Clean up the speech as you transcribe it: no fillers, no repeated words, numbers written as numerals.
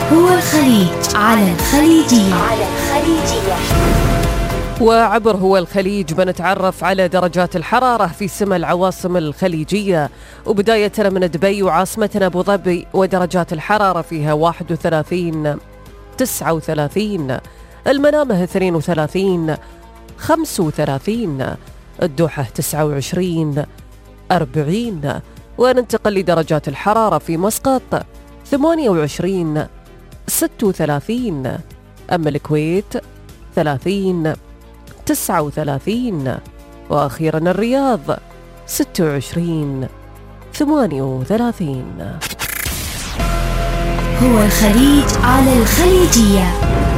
هو الخليج على الخليجية. وعبر هو الخليج بنتعرف على درجات الحرارة في سما العواصم الخليجية، وبداية من دبي وعاصمتنا أبو ظبي ودرجات الحرارة فيها 31 39، المنامة 32 35، الدوحة 29 40، وننتقل لدرجات الحرارة في مسقط 28 36، أما الكويت 30 39، وأخيرا الرياض 26 38. هو الخليج على الخليجية.